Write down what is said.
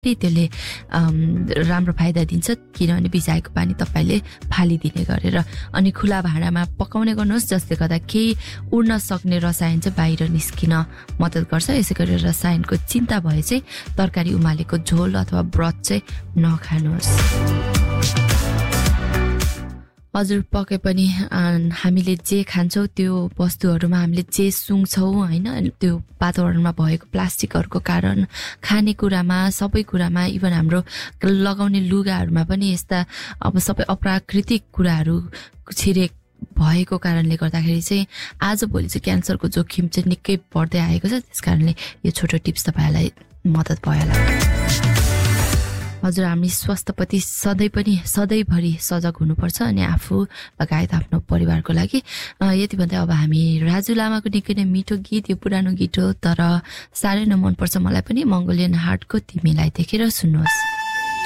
त्यसले राम्रो फाइदा दिन्छ किनभने भिजाएको पानी तपाईले फालिदिने गरेर अनि खुला भाँडामा पकाउने गर्नुहोस् जसले गर्दा केही उड्न सक्ने रसायन चाहिँ बाहिर निस्किन मद्दत गर्छ यसै गरी रसायनको चिन्ता भए चाहिँ तरकारी उमालेको झोल अथवा ब्रथ चाहिँ नखानुहोस् हजुर पके पनि हामीले जे खान्छौं त्यो वस्तुहरुमा हामीले जे सुङ्छौं हैन त्यो वातावरणमा भएको प्लास्टिकहरुको कारण खानेकुरामा सबै कुरामा इभन हाम्रो लगाउने लुगाहरुमा पनि यस्ता अब सबै अप्राकृतिक कुराहरु छिरेक भएको कारणले गर्दाखेरि चाहिँ आज भोलि चाहिँ क्यान्सरको जोखिम चाहिँ निकै बढ्दै आएको छ त्यसकारणले यो छोटो टिप्स तपाईलाई मद्दत भयो होला हजुर हामी स्वास्थ्यप्रति सधैँभरि सजग हुनुपर्छ अनि आफू लगायत आफ्नो परिवारको लागि यति भन्दै अब हामी राजु लामाको निकै नै मिठो गीत यो पुरानो गीत हो तर साह्रै नै मन पर्छ मलाई पनि मंगोलियन हार्टको तिमीलाई देखेर सुन्नुहोस्